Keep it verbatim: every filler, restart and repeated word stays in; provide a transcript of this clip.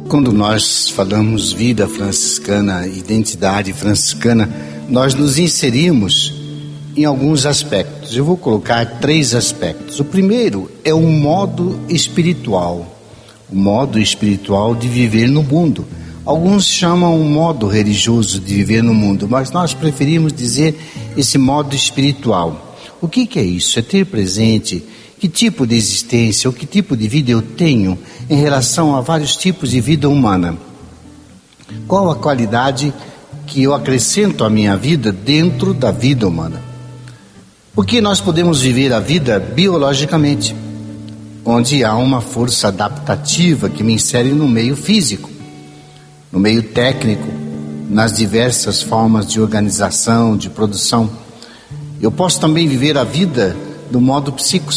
Quando nós falamos vida franciscana, identidade franciscana, nós nos inserimos em alguns aspectos. Eu vou colocar três aspectos. O primeiro é o modo espiritual, o modo espiritual de viver no mundo. Alguns chamam o modo religioso de viver no mundo, mas nós preferimos dizer esse modo espiritual. O que que é isso? É ter presente que tipo de existência ou que tipo de vida eu tenho em relação a vários tipos de vida humana. Qual a qualidade que eu acrescento à minha vida dentro da vida humana? Porque nós podemos viver a vida biologicamente, onde há uma força adaptativa que me insere no meio físico, no meio técnico, nas diversas formas de organização, de produção. Eu posso também viver a vida do modo psicossocial.